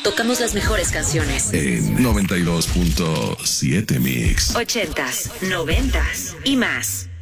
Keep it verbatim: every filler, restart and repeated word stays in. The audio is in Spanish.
tocamos las mejores canciones. En noventa y dos punto siete Mix. Ochentas, noventas y más.